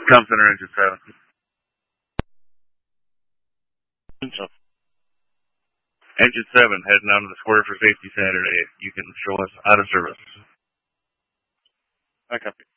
Com Center, Engine 7. Engine 7, heading down to the square for safety Saturday. You can show us out of service. I copy.